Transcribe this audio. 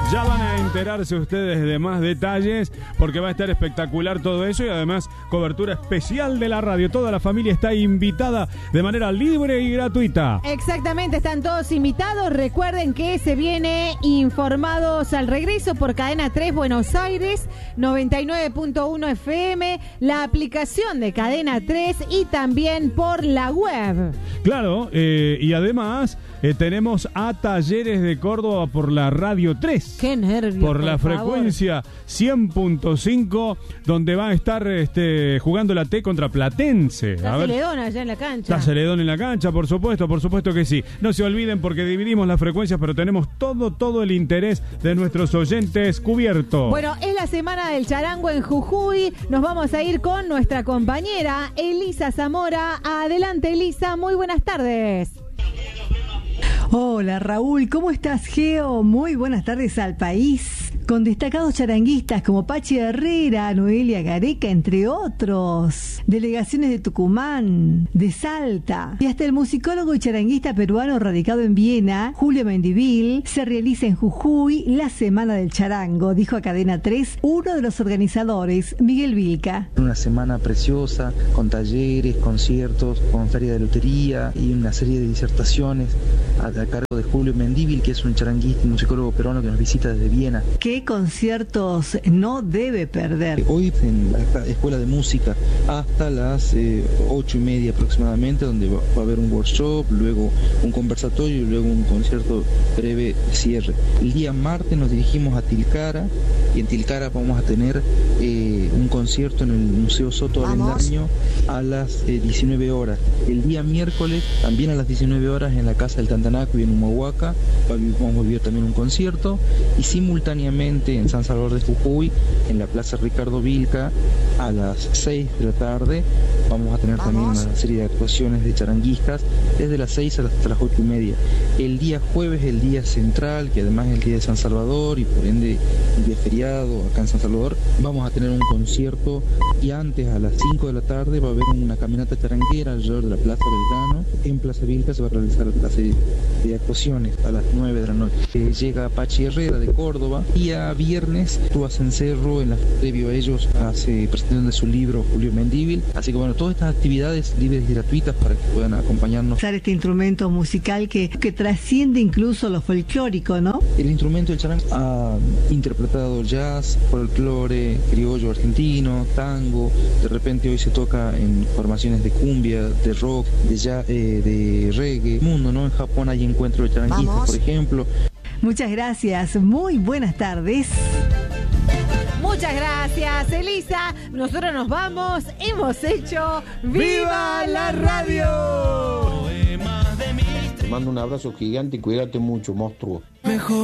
Ya van a enterarse ustedes de más detalles porque va a estar espectacular todo eso y además cobertura especial de la radio. Toda la familia está invitada de manera libre y gratuita. Exactamente, están todos invitados. Recuerden que se viene Informados al Regreso por Cadena 3 Buenos Aires, 99.1 FM, la aplicación de Cadena 3 y también por la web. Claro, y además tenemos a Talleres de Córdoba por la Radio 3. ¡Qué nervios! Por la frecuencia 100.5, donde va a estar jugando la T contra Platense. Está Celedón allá en la cancha. Está Celedón en la cancha, por supuesto que sí. No se olviden porque dividimos las frecuencias, pero tenemos todo el interés de nuestros oyentes cubierto. Bueno, es la semana del charango en Jujuy. Nos vamos a ir con nuestra compañera Elisa Zamora. Adelante, Elisa, muy buenas tardes. Hola Raúl, ¿cómo estás, Geo? Muy buenas tardes al país, con destacados charanguistas como Pachi Herrera, Noelia Gareca, entre otros, delegaciones de Tucumán, de Salta, y hasta el musicólogo y charanguista peruano radicado en Viena, Julio Mendivil. Se realiza en Jujuy la Semana del Charango, dijo a Cadena 3 uno de los organizadores, Miguel Vilca. Una semana preciosa, con talleres, conciertos, con feria de lotería y una serie de disertaciones a cargo de Julio Mendivil, que es un charanguista y musicólogo peruano que nos visita desde Viena. ¿Qué conciertos no debe perder? Hoy en la Escuela de Música hasta las 8:30 aproximadamente, donde va a haber un workshop, luego un conversatorio y luego un concierto breve cierre. El día martes nos dirigimos a Tilcara y en Tilcara vamos a tener un concierto en el Museo Soto Avendaño a las 19 horas. El día miércoles también a las 19 horas en la Casa del Tantanaco y en Humahuaca vamos a vivir también un concierto, y simultáneamente en San Salvador de Jujuy, en la Plaza Ricardo Vilca, a las 6 de la tarde vamos a tener también una serie de actuaciones de charanguistas desde las 6 hasta las 8:30. El día jueves, el día central, que además es el día de San Salvador y por ende el día feriado acá en San Salvador, vamos a tener un concierto, y antes a las 5 de la tarde va a haber una caminata charanguera alrededor de la Plaza Belgrano. En Plaza Vilca se va a realizar la serie de actuaciones a las 9 de la noche. Llega Pachi Herrera de Córdoba, y a viernes actúa Cencerro, previo a ellos hace presentación de su libro Julio Mendívil. Así que bueno, todas estas actividades libres y gratuitas para que puedan acompañarnos. Usar este instrumento musical que trasciende incluso lo folclórico, ¿no? El instrumento del charango ha interpretado jazz, folclore, criollo argentino, tango. De repente hoy se toca en formaciones de cumbia, de rock, de jazz, de reggae. Mundo, ¿no? En Japón hay encuentros de charanguistas, por ejemplo. Muchas gracias, muy buenas tardes. Muchas gracias, Elisa. Nosotros nos vamos. Hemos hecho ¡Viva la Radio! Te mando un abrazo gigante y cuídate mucho, monstruo.